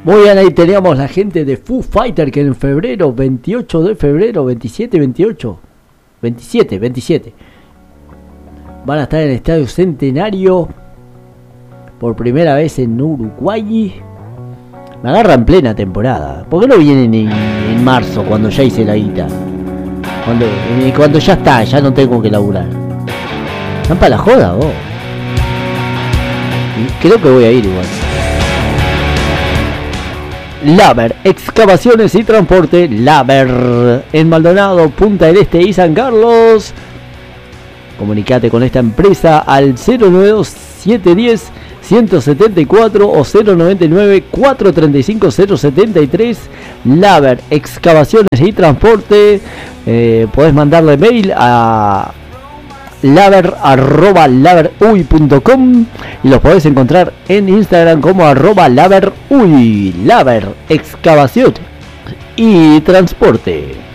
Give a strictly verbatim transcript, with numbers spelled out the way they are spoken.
Muy bien, ahí teníamos la gente de Foo Fighter que en febrero, veintiocho de febrero, veintisiete, veintiocho, veintisiete, veintisiete, van a estar en el Estadio Centenario por primera vez en Uruguay. Me agarra en plena temporada. ¿Por qué no vienen en, en marzo, cuando ya hice la guita? Cuando, eh, cuando ya está, ya no tengo que laburar. Están para la joda, vos. Creo que voy a ir igual. Laver, excavaciones y transporte. Laver, en Maldonado, Punta del Este y San Carlos. Comunicate con esta empresa al cero nueve dos, siete uno cero, uno siete cuatro o cero nueve nueve, cuatro tres cinco, cero siete tres. Laver, excavaciones y transporte. Eh, podés mandarle mail a laver arroba laveruy punto com y los podés encontrar en Instagram como arroba laveruy. Laver, excavación y transporte.